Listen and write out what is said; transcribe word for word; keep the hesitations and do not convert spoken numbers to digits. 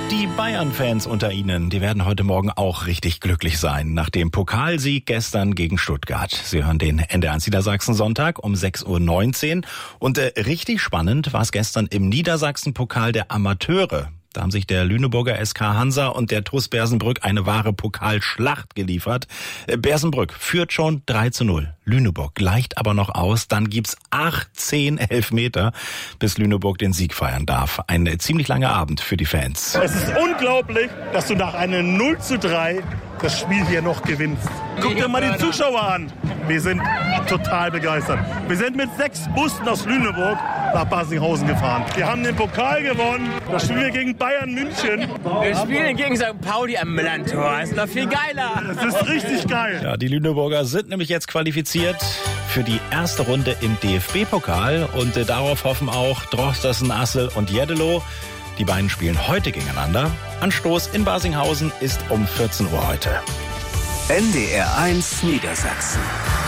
Die Bayern-Fans unter Ihnen, die werden heute Morgen auch richtig glücklich sein. Nach dem Pokalsieg gestern gegen Stuttgart. Sie hören den N D R eins Niedersachsen-Sonntag um sechs Uhr neunzehn. Und äh, richtig spannend war es gestern im Niedersachsen-Pokal der Amateure. Da haben sich der Lüneburger S K Hansa und der T U S Bersenbrück eine wahre Pokalschlacht geliefert. Bersenbrück führt schon drei zu null. Lüneburg gleicht aber noch aus. Dann gibt's achtzehn Elfmeter, bis Lüneburg den Sieg feiern darf. Ein ziemlich langer Abend für die Fans. Es ist unglaublich, dass du nach einem null zu drei das Spiel hier noch gewinnst. Guck dir mal die Zuschauer an. Wir sind total begeistert. Wir sind mit sechs Bussen aus Lüneburg nach Barsinghausen gefahren. Wir haben den Pokal gewonnen. Da spielen wir gegen Bayern München. Wir spielen gegen Sankt Pauli am Millantor. Ist doch viel geiler. Das ist richtig geil. Ja, die Lüneburger sind nämlich jetzt qualifiziert für die erste Runde im D F B-Pokal. Und äh, darauf hoffen auch Drostersen, Assel und Jeddelo. Die beiden spielen heute gegeneinander. Anstoß in Barsinghausen ist um vierzehn Uhr heute. N D R eins Niedersachsen.